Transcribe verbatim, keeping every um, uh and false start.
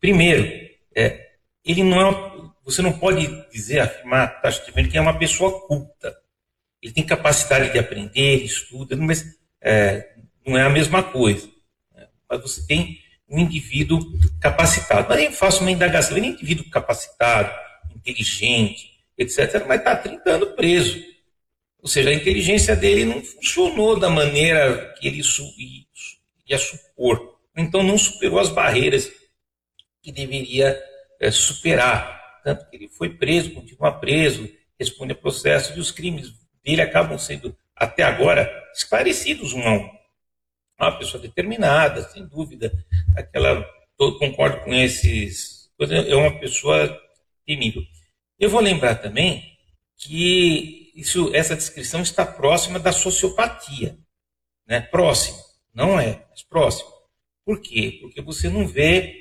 Primeiro, é, ele não é, você não pode dizer, afirmar taxativamente que é uma pessoa culta. Ele tem capacidade de aprender, estuda, mas é, não é a mesma coisa. Né? Mas você tem um indivíduo capacitado. Mas eu faço uma indagação, ele é um indivíduo capacitado, inteligente, etcétera, mas está há trinta anos preso. Ou seja, a inteligência dele não funcionou da maneira que ele ia supor. Então não superou as barreiras que deveria é, superar. Tanto que ele foi preso, continua preso, responde a processo, e os crimes dele acabam sendo, até agora, esclarecidos um a um. É uma pessoa determinada, sem dúvida. Aquela, eu concordo com esses. É uma pessoa temível. Eu vou lembrar também que isso, essa descrição está próxima da sociopatia. Né? Próxima. Não é, mas próxima. Por quê? Porque você não vê